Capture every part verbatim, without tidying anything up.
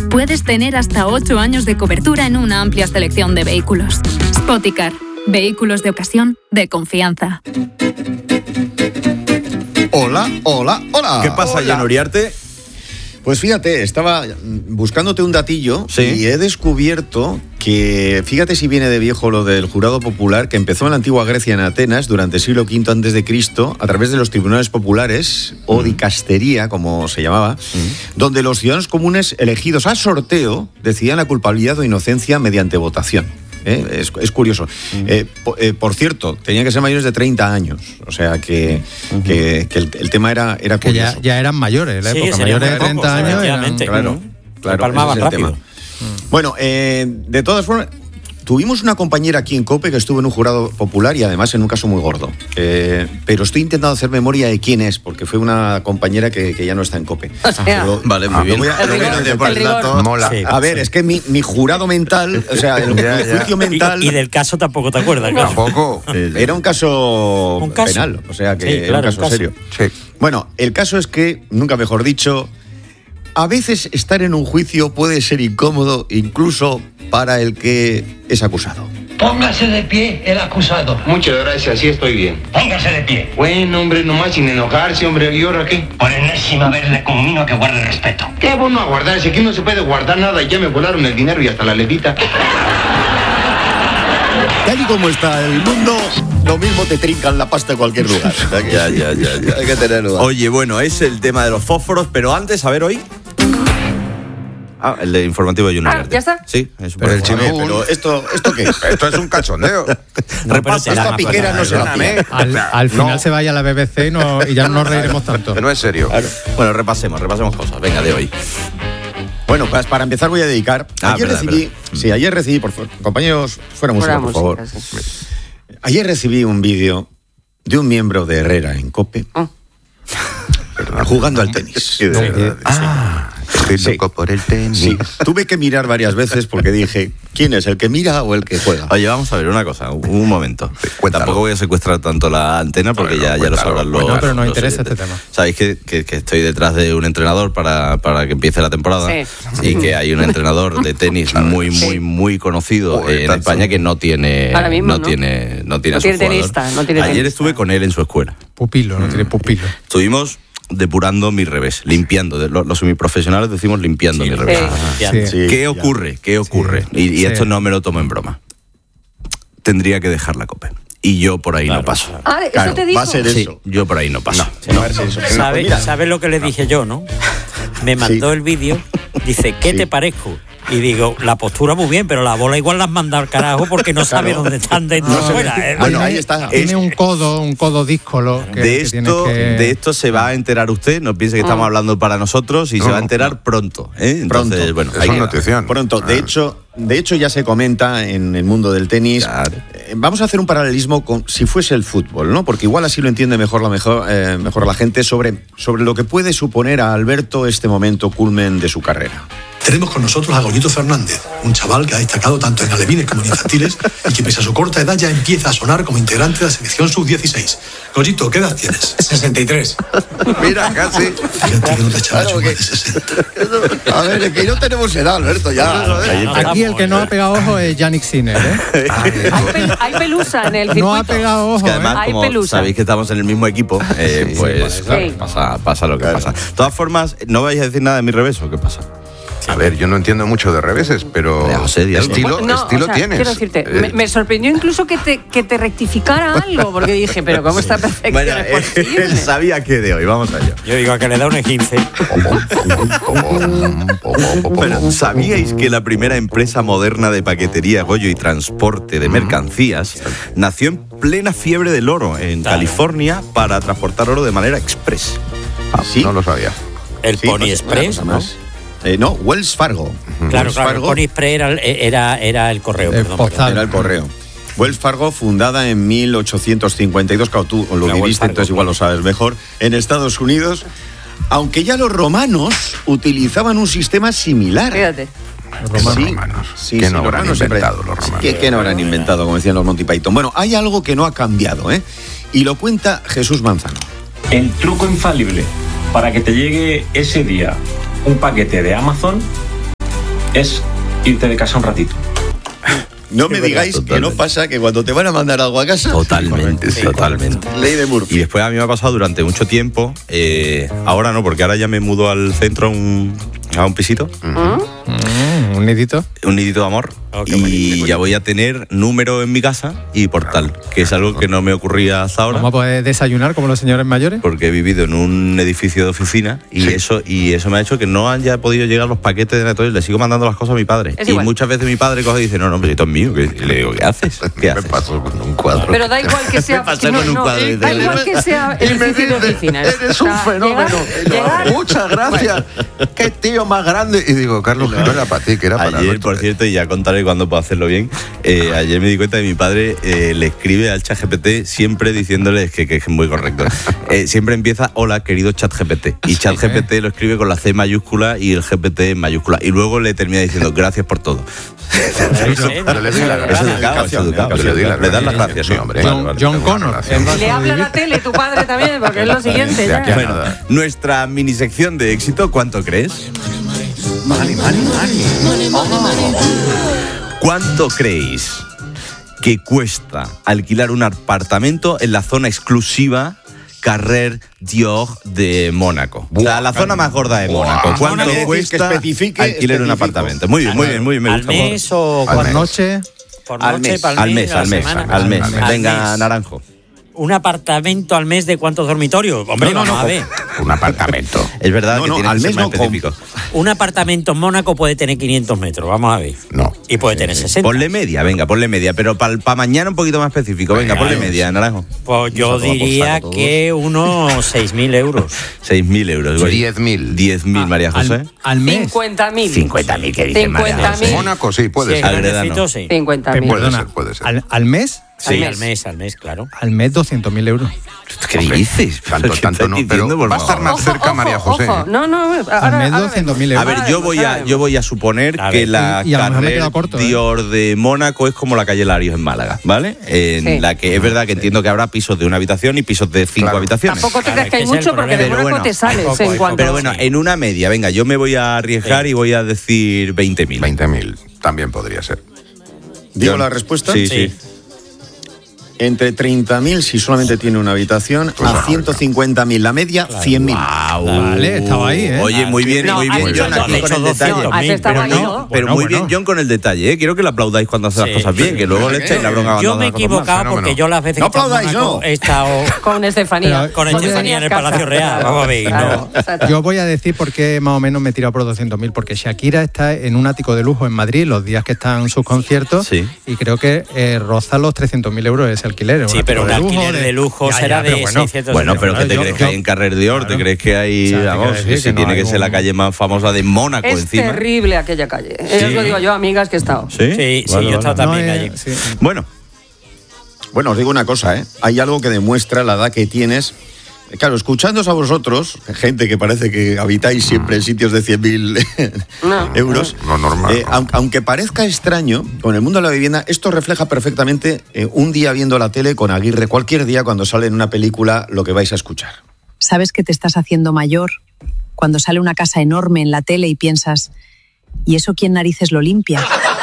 puedes tener hasta ocho años de cobertura en una amplia selección de vehículos. Spoticar, vehículos de ocasión de confianza. Hola, hola, hola. ¿Qué pasa, Jan Uriarte? Pues fíjate, estaba buscándote un datillo, ¿sí?, y he descubierto que, fíjate si viene de viejo lo del jurado popular, que empezó en la antigua Grecia, en Atenas, durante el siglo quinto antes de Cristo, a través de los tribunales populares, o dicastería, como se llamaba, mm. donde los ciudadanos comunes elegidos a sorteo decidían la culpabilidad o inocencia mediante votación. ¿Eh? Es, es curioso. Uh-huh. Eh, por, eh, por cierto, tenían que ser mayores de treinta años. O sea que, uh-huh. que, que el, el tema era, era curioso. Que ya, ya eran mayores, la sí, época. Mayores de treinta pocos, años. Eran, claro, uh-huh. claro. Palmaban rápido. Tema. Uh-huh. Bueno, eh, de todas formas, tuvimos una compañera aquí en COPE que estuvo en un jurado popular y además en un caso muy gordo. Eh, pero estoy intentando hacer memoria de quién es, porque fue una compañera que, que ya no está en COPE. O sea, pero, vale, muy bien. Voy a, el rigor, el el rigor. dato, mola. Sí, a ver, sí. es que mi, mi jurado mental, o sea, el, Ya, el ya. juicio mental... Y, y del caso tampoco te acuerdas, claro. Tampoco. Era un caso, ¿Un caso? penal, o sea que Sí, era claro, un caso, un caso. serio. Sí. Bueno, el caso es que, nunca mejor dicho, a veces estar en un juicio puede ser incómodo incluso para el que es acusado. Póngase de pie el acusado. Muchas gracias, sí estoy bien. Póngase de pie. Bueno, hombre, nomás sin enojarse, hombre. ¿Y ahora qué? Por enésima vez le conmino a que guarde respeto. ¿Qué bueno a guardarse? Aquí no se puede guardar nada. Ya me volaron el dinero y hasta la levita. Tal y como está el mundo, lo mismo te trincan la pasta en cualquier lugar. O sea que Ya, ya, ya, ya. hay que tenerlo. Oye, bueno, es el tema de los fósforos, pero antes, a ver, hoy... Ah, el de informativo de Jan Uriarte. ¿ya está? Sí, es Pero el bueno. chimpún, pero esto, ¿esto qué es? Esto es un cachondeo. Repasa pero te Esta piquera no se la hacía. Al, al final No. se vaya a la B B C y, no, y ya no nos reiremos tanto. Que no es serio. Bueno, repasemos, repasemos cosas. Venga, de hoy. Bueno, pues para empezar voy a dedicar. Ah, ayer verdad, recibí, verdad. sí, ayer recibí, por favor, compañeros, fuera música, Fuera por favor. música, sí. Ayer recibí un vídeo de un miembro de Herrera en COPE Ah. jugando al tenis. Ah, estoy Sí. loco por el tenis. Sí, tuve que mirar varias veces porque dije, ¿quién es, el que mira o el que juega? Oye, vamos a ver una cosa, un, un momento. cuéntalo. Tampoco voy a secuestrar tanto la antena porque No, no, ya, ya lo cuéntalo, sabrán los. Bueno, pero nos los interesa oyentes. este tema. Sabéis que, que, que estoy detrás de un entrenador para, para que empiece la temporada Sí. y que hay un entrenador de tenis muy, muy, Sí. muy conocido Joder, en tanto. España que no tiene. Ahora mismo, no, ¿no? tiene, no tiene No a su tiene jugador. tenista, no tiene Ayer tenista. estuve con él en su escuela. Pupilo, no tiene pupilo. Estuvimos depurando mi revés, limpiando. De- Los, los semiprofesionales decimos limpiando mi revés. Sí. Ya. Sí. Sí, ¿Qué ya. ocurre? ¿Qué ocurre? Sí. Y, y Sí. esto no me lo tomo en broma. Tendría que dejar la COPE. Y yo por ahí Claro, no paso. claro. Ah, ¿eso Claro, te dijo? va a ser Sí, eso. yo por ahí no paso. No, va a ser eso. Pues ¿Sabes mira, sabe lo que le dije yo, no? Me mandó el vídeo, dice, ¿qué Sí. te parezco? Y digo, la postura muy bien, pero la bola igual la has mandado al carajo porque no sabe Claro. dónde están dentro No o se fuera. ve. ¿eh? Bueno, ahí está. Tiene un codo, un codo díscolo. Que, De que tienes esto, que... de esto se va a enterar usted, no piense que estamos hablando para nosotros y No, se va a no, enterar pronto. ¿eh? Entonces, Pronto. bueno, Es ahí una queda. notición. Pronto, de Ah. hecho, de hecho ya se comenta en el mundo del tenis. Claro. Eh, Vamos a hacer un paralelismo con si fuese el fútbol, ¿no? Porque igual así lo entiende mejor la mejor, eh, mejor la gente sobre, sobre lo que puede suponer a Alberto este momento culmen de su carrera. Tenemos con nosotros a Goyito Fernández, un chaval que ha destacado tanto en alevines como en infantiles y que pese a su corta edad ya empieza a sonar como integrante de la selección sub dieciséis. Goyito, ¿qué edad tienes? sesenta y tres. Mira, casi. Fíjate que no te echabas Claro más que- de sesenta. A ver, es que no tenemos edad, Alberto, ya. Aquí el que no ha pegado ojo es Yannick Sinner, ¿eh? Hay, pel- hay pelusa en el circuito. No ha pegado ojo, Que además, Hay como pelusa. sabéis que estamos en el mismo equipo, eh, pues Sí. claro, pasa, pasa lo que Claro. pasa. De todas formas, ¿no vais a decir nada de mi revés o qué pasa? A ver, yo no entiendo mucho de reveses, pero Ya, José, di algo. estilo, No, estilo o sea, tienes. Quiero decirte, Eh, me, me sorprendió incluso que te, que te rectificara algo, porque dije, pero ¿cómo esta perfección Bueno, es posible? él sabía que de hoy, vamos allá. Yo digo, a que le da un esguince. Bueno, ¿sabíais que la primera empresa moderna de paquetería, Goyo y transporte de mercancías nació en plena fiebre del oro en Claro. California para transportar oro de manera express? Ah, Sí. No lo sabía. El Sí, Pony pues, Express, una ¿no? cosa más. Eh, no, Wells Fargo. Claro, Wells claro, el Fargo Pony Express era, era, era el correo, El perdón. postal. era el correo. Wells Fargo, fundada en mil ochocientos cincuenta y dos, claro, tú lo La Wells viviste, Fargo, entonces igual lo sabes mejor, en Estados Unidos, aunque ya los romanos utilizaban un sistema similar. Fíjate. Los romanos. Sí, romanos. sí, ¿Qué sí, no los habrán romanos siempre- inventado los romanos? ¿Qué, qué no habrán inventado, como decían los Monty Python? Bueno, hay algo que no ha cambiado, ¿eh? Y lo cuenta Jesús Manzano. El truco infalible para que te llegue ese día un paquete de Amazon es irte de casa un ratito. No me digáis totalmente. Que no pasa que cuando te van a mandar algo a casa. Totalmente, sí, totalmente. Ley de Murphy. Y después a mí me ha pasado durante mucho tiempo. Eh, ahora no, porque ahora ya me mudo al centro a un, a un pisito. Uh-huh. Mm, un nidito. Un nidito de amor. Oh, y bonito. Ya voy a tener número en mi casa y portal, que es algo que no me ocurría hasta ahora. ¿Vamos a poder desayunar como los señores mayores? Porque he vivido en un edificio de oficina y sí. eso y eso me ha hecho que no haya podido llegar los paquetes de Natoy. Le sigo mandando las cosas a mi padre. Es y igual. Muchas veces mi padre coge y dice, no, no, pero esto es mío. Y le digo, ¿qué haces? ¿Qué haces? Me paso con un cuadro. Pero da igual que sea... me pasó no, con un no, cuadro. Da igual que sea edificio de oficinas. Eres un fenómeno. Llegar, Muchas gracias. Bueno. Qué tío más grande. Y digo, Carlos, que no era para ti, que era para ayer, por cierto, y ya contaré cuándo puedo hacerlo bien. Eh, ayer me di cuenta de que mi padre eh, le escribe al ChatGPT siempre diciéndole que, que es muy correcto. Eh, siempre empieza, hola, querido ChatGPT. Y ChatGPT lo escribe con la C mayúscula y el G P T en mayúscula. Y luego le termina diciendo, gracias por todo. Pero le doy la gracia. Es educado, es educado. Le das las gracias, sí, hombre. John, John Connor. Y le habla a la tele, tu padre también, porque es lo siguiente. Ya. Bueno, nuestra minisección de éxito, ¿cuánto crees? Money, money, money. ¿Cuánto creéis que cuesta alquilar un apartamento en la zona exclusiva Carrer Dior de Mónaco? O sea, la zona más gorda de Mónaco. ¿Cuánto Mónaco cuesta que especifique, alquilar un apartamento? Muy bien, muy bien, muy bien. Me ¿Al gusta. mes o por noche? Por al noche, mes, para al mes, al mes, al mes. Al mes. Venga, Naranjo. ¿Un apartamento al mes de cuántos dormitorios? Hombre, no, no, vamos no, a ver. Un apartamento. Es verdad no, que no, tiene al que ser mes más no específico. Un apartamento en Mónaco puede tener quinientos metros, vamos a ver. No. Y puede tener sesenta. Ponle media, venga, ponle media. Pero para pa mañana un poquito más específico. Venga, Venga, ponle Dios. media, Naranjo. Pues yo diría que unos seis mil euros. seis mil euros. diez mil. diez mil, María José. Al, al mes. cincuenta mil. cincuenta mil, ¿qué dice cincuenta María José? mil. Mónaco sí, puede Sí, ser. Agredano. sí. cincuenta mil. Puede Perdona, ser, puede ser. ¿Al, al mes? Sí, Al al mes, al mes, claro. Al mes doscientos mil euros. ¿Qué dices? Tanto, ¿Qué tanto estás no. diciendo, Pero por va a estar favor? más cerca María José. Ojo. No, no, ahora, Al mes ahora doscientos mil vemos. A euros. ver, yo voy a, yo voy a suponer A que ver. la Y- y a lo mejor me he Carrer quedado corto, ¿eh? Dior de Mónaco es como la calle Larios en Málaga, ¿vale? En Sí. la que es verdad que entiendo que habrá pisos de una habitación y pisos de cinco Claro. habitaciones. Tampoco te Claro, creas que hay es que ese es mucho el porque de problema. Mónaco Pero te bueno, sales tampoco en hay cuanto... Pero bueno, en una media, venga, yo me voy a arriesgar Sí. y voy a decir veinte mil. veinte mil también podría ser. ¿Digo Yo- la respuesta? Sí, Sí. sí. Entre treinta mil si solamente tiene una habitación, Pues a bueno, ciento cincuenta mil la media, cien mil. Vale, estaba ahí, ¿eh? Oye, muy bien, No, muy has bien, hecho John, dos- aquí has con hecho el detalle. doscientos Has mil, estado pero ahí, no. ¿no? Pero Bueno, muy bueno. bien, John, con el detalle, ¿eh? Quiero que le aplaudáis cuando hace las Sí. cosas bien, que luego le echáis la bronca. Yo me he cuando hace las cosas mal. equivocado fenómeno. porque yo las veces No que he estado en aplaudáis, Mónaco no. he estado Con Estefanía. Pero- con No Estefanía en el tenías Palacio casa. Real. Vamos a ver, no. Claro, exacto. Yo voy a decir por qué más o menos me he tirado por doscientos mil, porque Shakira está en un ático de lujo en Madrid los días que están sus conciertos Sí. y creo que eh, roza los trescientos mil euros ese alquiler. Sí, pero un alquiler de lujo Ya, será ya, pero de bueno. seiscientos Bueno, pero ¿qué te Yo- crees que yo- hay en Carrer Dior? ¿Te Claro. crees que hay, O sea, te vamos, quiero decir si que no tiene hay que ser la un- calle más famosa de Mónaco Es encima? terrible aquella calle. Eso os lo digo yo, amigas, que he estado. ¿Sí? Sí, sí, Vale, yo he estado vale. también No, allí. eh, sí. Bueno, Bueno, os digo una cosa, ¿eh? Hay algo que demuestra la edad que tienes. Claro, escuchándoos a vosotros, gente que parece que habitáis siempre en sitios de cien mil No. euros, No, normal, eh, no. aun- aunque parezca extraño, con el mundo de la vivienda, esto refleja perfectamente eh, un día viendo la tele con Aguirre, cualquier día cuando sale en una película lo que vais a escuchar. Sabes que te estás haciendo mayor cuando sale una casa enorme en la tele y piensas, ¿y eso quién narices lo limpia?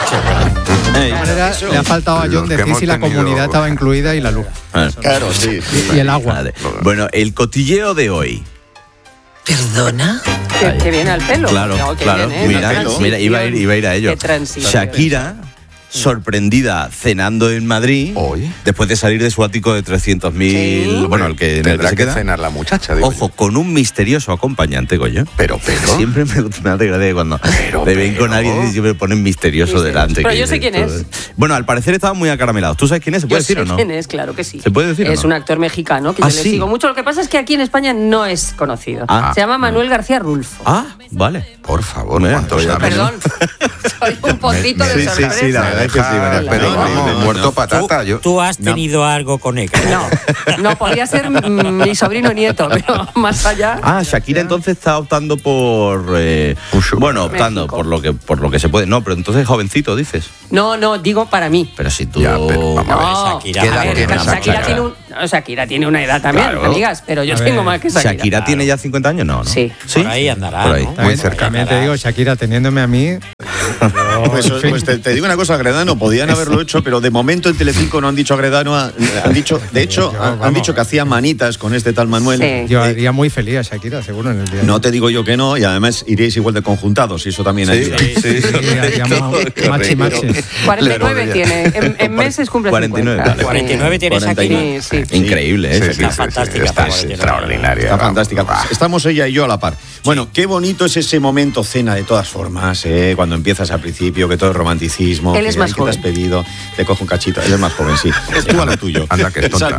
De todas maneras, le ha faltado a Los John que decir hemos si la tenido- comunidad estaba incluida y la luz. Claro, sí. Y, y el agua. vale. Bueno, el cotilleo de hoy. ¿Perdona? Que, que viene al pelo. Claro, No, que claro. viene, ¿eh? Mira, Qué transición. mira, iba a ir, iba a ir a ello. Qué transición. Shakira, sorprendida cenando en Madrid, Hoy. después de salir de su ático de trescientos mil, Sí. bueno, el que, en el que Tendrá se que queda. cenar la muchacha, digo Ojo, yo. con un misterioso acompañante, Goyo. Pero, pero. Siempre me, me hace gracia que cuando Pero, me ven pero. con alguien y siempre ponen misterioso, Misterioso. delante. Pero que yo sé dices, quién todo. es. Bueno, al parecer estaban muy acaramelados. ¿Tú sabes quién es? ¿Se Yo puede decir sé o no? quién es, claro que sí. ¿Se puede decir o Es no? un actor mexicano que ¿Ah, yo le sí? sigo mucho. Lo que pasa es que aquí en España no es conocido. Ah. Se llama Manuel García Rulfo. Ah, vale. Por favor, Mira, ¿cuánto pues ya sabes? Perdón, soy un pocito de Sí, sí, sorpresa. sí, la verdad es que sí, María. Deja, pero No, vamos, no, no, muerto no. patata. ¿Tú, Yo, tú has tenido algo con él? No, no, podría ser mm, mi sobrino nieto, pero más allá. Ah, Shakira entonces está optando por eh, Un sugar. bueno, optando México. por lo que por lo que se puede. No, pero entonces jovencito dices. No, no, digo para mí. Pero si tú Ya, pero vamos No, Shakira, ¿qué edad a ver, tiene Shakira, Shakira? tiene un, no, Shakira tiene una edad también, Claro. amigas, pero yo A tengo ver, más que Shakira. Shakira Claro. tiene ya cincuenta años, no, ¿no? Sí. ¿Sí? Por ahí andará, Por ahí. ¿no? Muy cerca. También te digo, Shakira, teniéndome a mí, Pues, pues te, te digo una cosa, Agredano, podían haberlo hecho, pero de momento en Telecinco no han dicho Agredano, han dicho, de hecho, han, han dicho que hacían manitas con este tal Manuel. Sí. Yo haría muy feliz a Shakira, seguro, en el día. No te digo yo que no, y además iríais igual de conjuntados, y eso también sí, ayuda. Sí, sí, sí. sí machi, machi. cuarenta y nueve tiene, en, en meses cumple cuarenta y nueve, cincuenta. Vale. cuarenta y nueve tiene Shakira. Sí, sí. Increíble, ¿eh? Sí, sí, Está sí, fantástica. sí, está para extraordinaria. Está fantástica. Estamos ella y yo a la par. Bueno, qué bonito es ese momento cena de todas formas, ¿eh? Cuando empiezas al principio, que todo es romanticismo. Él es que, más que joven. te has pedido, te cojo un cachito. Él es más joven, sí. Tú a lo tuyo. Anda, que es tonta.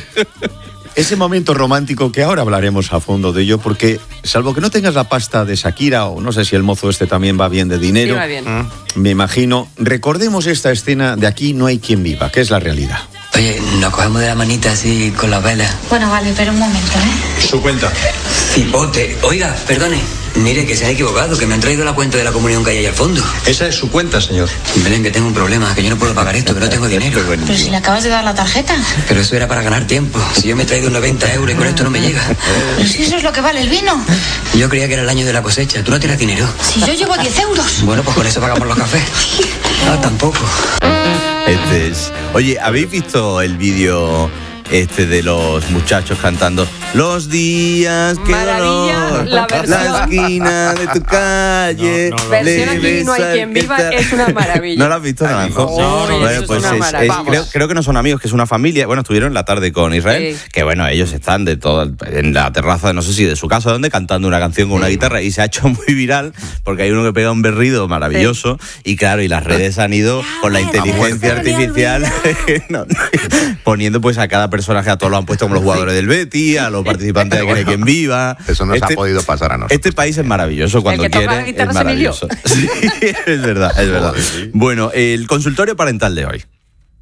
Ese momento romántico que ahora hablaremos a fondo de ello, porque salvo que no tengas la pasta de Shakira, o no sé si el mozo este también va bien de dinero, Sí, va bien. me imagino, recordemos esta escena de Aquí no hay quien viva, que es la realidad. Oye, nos cogemos de la manita así con las velas. Bueno, vale, pero un momento, ¿eh? Su cuenta. Cipote. Oiga, perdone. Mire que se han equivocado, que me han traído la cuenta de la comunión que hay ahí al fondo. Esa es su cuenta, señor. Belén, que tengo un problema, que yo no puedo pagar esto, que no tengo dinero. Pero si le acabas de dar la tarjeta. Pero eso era para ganar tiempo. Si yo me he traído noventa euros y con esto no me llega. Pero si eso es lo que vale el vino. Yo creía que era el año de la cosecha. ¿Tú no tienes dinero? Si yo llevo diez euros. Bueno, pues con eso pagamos los cafés. Ah, tampoco. Este es... Oye, ¿habéis visto el vídeo este de los muchachos cantando Los días que Maravilla, dolor, la versión. esquina de tu calle? No, no, no. Versión le Aquí no hay besa quien que viva tal. es una maravilla. ¿No lo has visto, Naranjo? No, no, Vale, eso pues es una es- maravilla. es- creo, creo que no son amigos, que es una familia. Bueno, estuvieron en la tarde con Israel, Sí. que bueno, ellos están de todo en la terraza, de no sé si de su casa o dónde, cantando una canción con una guitarra, y se ha hecho muy viral porque hay uno que pega un berrido maravilloso, y claro, y las redes han ido con la inteligencia artificial no, no, poniendo pues a cada personaje, a todos lo han puesto como los jugadores del Betis, a los participantes de Aquí no hay quien viva. Eso nos Este- ha podido pasar a nosotros. Este país es maravilloso cuando que toca quiere. la guitarra Es es Emilio. maravilloso. Sí, es verdad, es verdad. Bueno, el consultorio parental de hoy.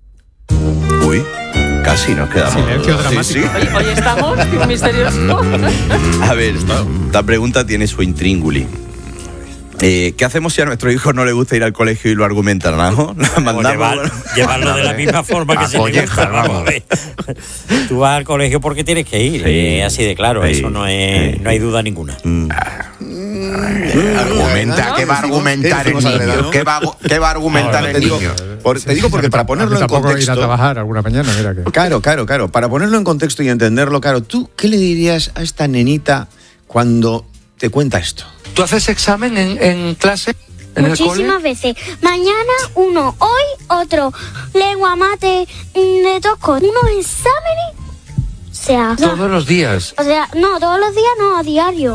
Uy, casi nos quedamos. Silencio dramático. Sí, sí. Hoy, hoy estamos misterioso. A ver, esta pregunta tiene su intrínguli. Eh, ¿Qué hacemos si a nuestro hijo no le gusta ir al colegio y lo argumentan, ¿no? Lo O mandamos, llevar- bueno. llevarlo de la misma forma que se le Apoyeja, gusta, vamos a vamos. ver. Tú vas al colegio porque tienes que ir, Sí. eh, así de claro, Sí. eso no es, Sí. no hay duda ninguna. Argumenta, ¿qué va a argumentar el niño? ¿Qué va, ¿Qué va a argumentar Te el digo, niño? por- te digo porque para ponerlo en Tampoco ir a contexto... trabajar alguna mañana, mira que. Claro, claro, claro. Para ponerlo en contexto y entenderlo, claro, ¿tú qué le dirías a esta nenita cuando te cuenta esto? ¿Tú haces examen en, en clase? ¿En el cole? Muchísimas veces. Mañana uno, hoy otro. Lengua, mate, mm, de tosco. Unos exámenes. O sea, Todos los días. o sea, no, todos los días no, a diario.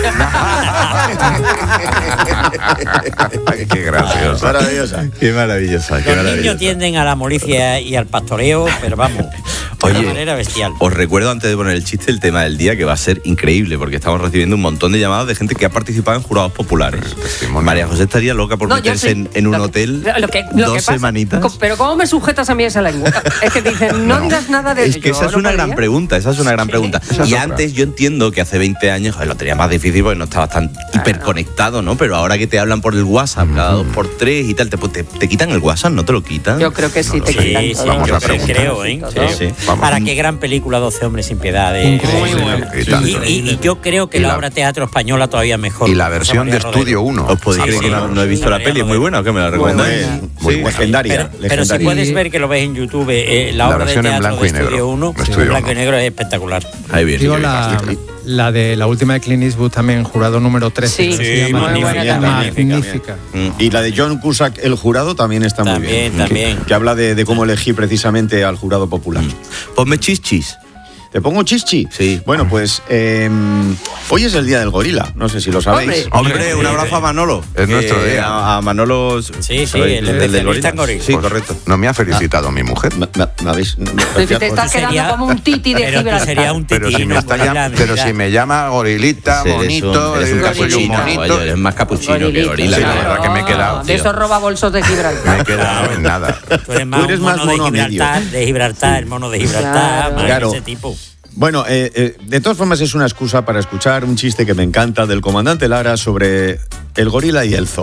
Qué gracioso. Maravillosa. Qué maravillosa, qué Los maravillosa. niños tienden a la molicia y al pastoreo, pero vamos, de Oye, una manera bestial. Os recuerdo antes de poner el chiste el tema del día, que va a ser increíble, porque estamos recibiendo un montón de llamadas de gente que ha participado en jurados populares. María José estaría loca por No, yo meterse sí. en, en un Lo que- hotel lo que- lo dos que pasa- semanitas. Co- Pero ¿cómo me sujetas a mí esa lengua? Es que dicen, no, digas nada de Es ello. que esa es ¿no una gran podría? pregunta, esa es una gran pregunta. Esa es Y otra. antes yo entiendo que hace veinte años joder, lo tenía más difícil porque no estabas tan hiperconectado, ¿no? Pero ahora que te hablan por el WhatsApp cada dos por tres y tal, te, te, te quitan el WhatsApp, ¿no te lo quitan? Yo creo que sí, te Sí, quitan sí, todo. Vamos yo a creo, preguntar. creo, ¿eh? Sí, sí. Vamos. Ahora, qué gran película, doce hombres sin piedad. De, Muy bueno. Y Y, tanto. y- y yo creo que Y la, la- obra teatro española todavía mejor. Y la José versión de María Rodero. Estudio uno. ¿Os podéis Sí, creer sí, que no, sí. no he visto la María peli? ¿Es muy Rodero. buena o qué me la recomendáis? buena. Muy Sí, buena. legendaria. Pero, pero si legendaria. puedes ver que lo ves en YouTube, eh, la, La obra de versión en teatro blanco de y negro. Estudio uno, Estudio en blanco y uno. negro es espectacular. Ahí viene. Digo sí, la, sí. la de la última de Clint Eastwood también, jurado número trece. Sí, que sí, se llama muy buena también. Magnífica. Y la de John Cusack, el jurado, también está muy También, bien. también. Que, que habla de, de cómo elegir precisamente al jurado popular. Ponme chichis. ¿Te pongo chischi? Sí. Bueno, pues eh, hoy es el día del gorila. No sé si lo sabéis. Hombre, un abrazo a Manolo. Es nuestro Eh, día. A, a Manolo. Sí, sí, ¿sabéis? el del especialista en gorila. gorila. Sí, correcto. No me ha felicitado mi mujer. Me- me- me habéis- me- Pero si te estás Sería- quedando como un titi de pero tú Gibraltar. serías un Pero si, titino, me está gorila, llam- pero mira. si me llama gorilita, Sí, eres bonito, un, eres un eh, soy un capuchino, bonito. oye, eres más capuchino que Gorilito, gorila. Sí, la claro. verdad que me he quedado, De tío. esos roba bolsos de Gibraltar. Me he quedado en nada. Tú eres más Tú eres un más mono, mono a de medio. Gibraltar, de Gibraltar, el mono de Gibraltar, Claro. más Claro. ese tipo. Bueno, eh, eh, de todas formas es una excusa para escuchar un chiste que me encanta del comandante Lara sobre el gorila y el zoo.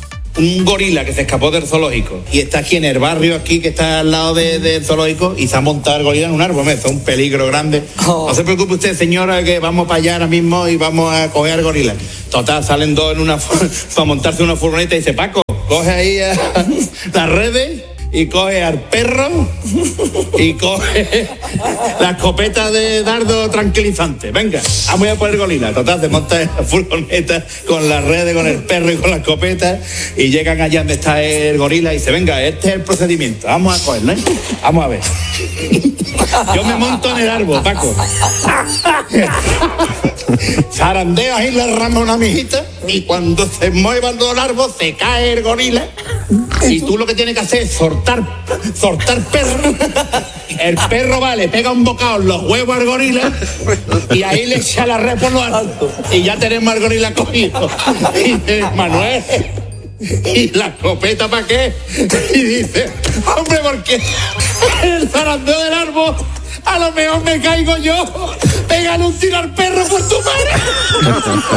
Un gorila que se escapó del zoológico y está aquí en el barrio, aquí que está al lado de- del zoológico, y se ha montado el gorila en un árbol. Es un peligro grande. No se preocupe usted, señora, que vamos para allá ahora mismo y vamos a coger al gorila. Total, salen dos en una fu- para montarse una furgoneta y dice, Paco, coge ahí a las redes y coge al perro y coge la escopeta de dardo tranquilizante. Venga, vamos a poner gorila. Total, se monta en la furgoneta con las redes, con el perro y con la escopeta y llegan allá donde está el gorila y dice, venga, este es el procedimiento, vamos a cogerlo, ¿eh? Vamos a ver. Yo me monto en el árbol, Paco. Zarandeo ahí la rama una mijita y cuando se muevan los árbol se cae el gorila y tú lo que tienes que hacer es soltar, soltar perro. El perro va, le pega un bocado en los huevos al gorila y ahí le echa la red por lo alto y ya tenemos al gorila cogido. Y dice, Manuel, ¿y la escopeta para qué? Y dice, hombre, porque el zarandeo del árbol a lo mejor me caigo yo. Pégale un tiro al perro por tu madre.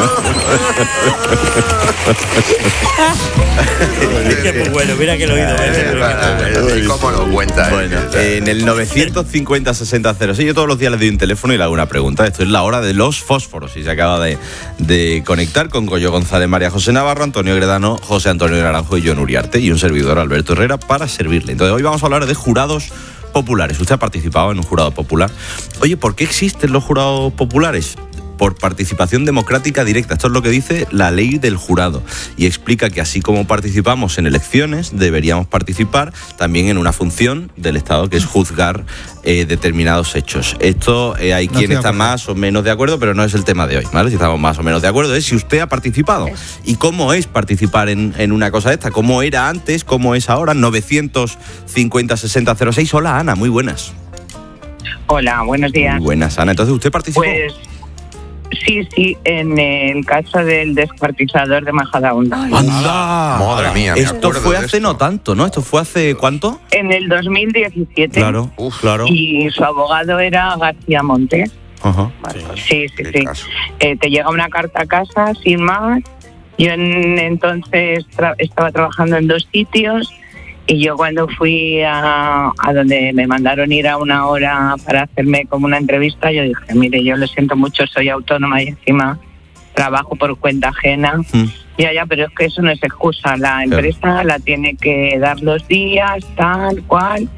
Qué bueno, mira que lo he oído. ¿Y cómo lo cuenta? Bueno, en el novecientos cincuenta sesenta cero seis yo todos los días le doy un teléfono y le hago una pregunta. Esto es la hora de los fósforos y se acaba de, de conectar con Goyo González, María José Navarro, Antonio Gredano, José Antonio Naranjo y John Uriarte y un servidor, Alberto Herrera, para servirle. Entonces hoy vamos a hablar de jurados populares. Usted ha participado en un jurado popular. Oye, ¿por qué existen los jurados populares? Por participación democrática directa. Esto es lo que dice la ley del jurado. Y explica que así como participamos en elecciones, deberíamos participar también en una función del Estado, que es juzgar eh, determinados hechos. Esto eh, hay No quien estoy de está acuerdo. más o menos de acuerdo, pero no es el tema de hoy, ¿vale? Si estamos más o menos de acuerdo, es si usted ha participado. ¿Y cómo es participar en, en una cosa de esta? ¿Cómo era antes? ¿Cómo es ahora? novecientos cincuenta sesenta cero seis. Hola, Ana, muy buenas. Hola, buenos días. Muy buenas, Ana. Entonces, ¿usted participó? Pues sí, sí, en el caso del descuartizador de Majadahonda. ¡Anda! Madre mía, me Esto acuerdo fue de hace esto. no tanto, ¿no? ¿Esto fue hace cuánto? En el dos mil diecisiete. Claro, Uf, claro. Y su abogado era García Montes. Ajá. Sí, sí, Qué sí. caso. Eh, te llega una carta a casa, sin más. Yo en, entonces tra- estaba trabajando en dos sitios y yo cuando fui a, a donde me mandaron ir a una hora para hacerme como una entrevista, yo dije, mire, yo lo siento mucho, soy autónoma y encima trabajo por cuenta ajena. Mm. Ya, ya, pero es que eso no es excusa. La empresa la tiene que dar los días, tal cual.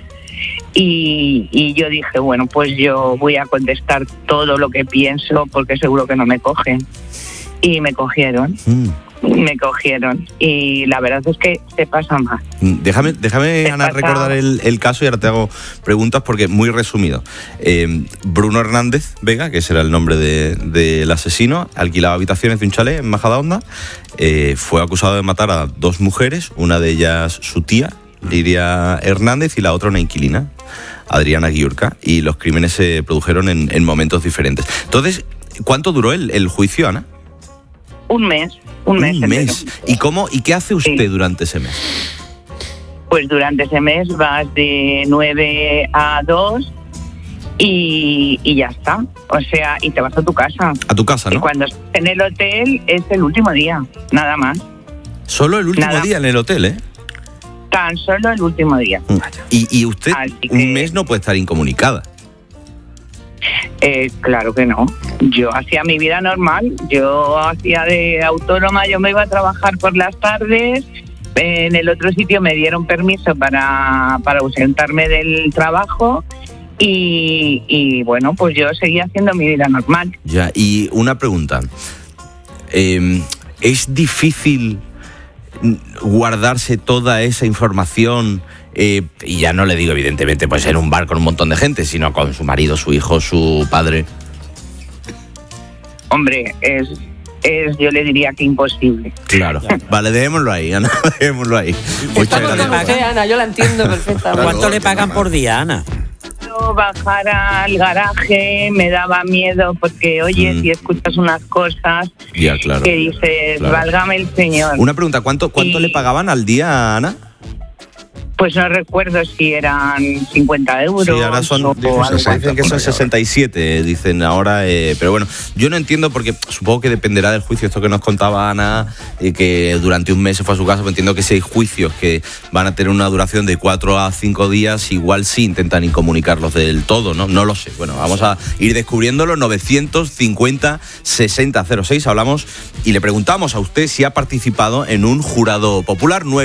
Y, y yo dije, bueno, pues yo voy a contestar todo lo que pienso porque seguro que no me cogen. Y me cogieron, Mm. me cogieron. Y la verdad es que se pasa mal. Déjame, déjame Te Ana, pasa- recordar el, el caso y ahora te hago preguntas porque muy resumido. Eh, Bruno Hernández Vega, que ese era el nombre de- del asesino, alquilaba habitaciones de un chalet en Majadahonda, eh, fue acusado de matar a dos mujeres, una de ellas su tía, Liria Hernández, y la otra una inquilina, Adriana Guiurca, y los crímenes se produjeron en, en momentos diferentes. Entonces, ¿cuánto duró el, el juicio, Ana? Un mes, un mes. Un entero. mes. ¿Y cómo y qué hace usted Sí. durante ese mes? Pues durante ese mes vas de nueve a dos y, y ya está. O sea, y te vas a tu casa. A tu casa, Y ¿no? cuando estás en el hotel es el último día, nada más. Solo el último Nada. día en el hotel, ¿eh? Tan solo el último día. Y, y usted Así que- un mes no puede estar incomunicada. Eh, claro que no. Yo hacía mi vida normal. Yo hacía de autónoma, yo me iba a trabajar por las tardes. En el otro sitio me dieron permiso para, para ausentarme del trabajo. Y, y bueno, pues yo seguía haciendo mi vida normal. Ya, y una pregunta. Eh, ¿Es difícil guardarse toda esa información? Eh, y ya no le digo, evidentemente, pues en un bar con un montón de gente, sino con su marido, su hijo, su padre. Hombre, es, es yo le diría que imposible. Claro. Vale, dejémoslo ahí, Ana, dejémoslo ahí. Muchas Estamos con gracias. usted, Ana, yo la entiendo perfectamente. ¿Cuánto le pagan por día, Ana? Yo bajar al garaje me daba miedo porque, oye, Mm. si escuchas unas cosas Ya, claro. que dices, Claro. válgame el Señor. Una pregunta, ¿cuánto, cuánto Y- le pagaban al día, Ana? Pues no recuerdo si eran cincuenta euros. Sí, ahora son, o dicen, algo dicen así. que son sesenta y siete, dicen ahora, eh, pero bueno, yo no entiendo porque supongo que dependerá del juicio, esto que nos contaba Ana, y que durante un mes se fue a su casa, pues entiendo que si hay juicios que van a tener una duración de cuatro a cinco días, igual sí intentan incomunicarlos del todo, ¿no? No lo sé, bueno, vamos a ir descubriéndolo. Novecientos cincuenta sesenta cero seis, hablamos y le preguntamos a usted si ha participado en un jurado popular. nueve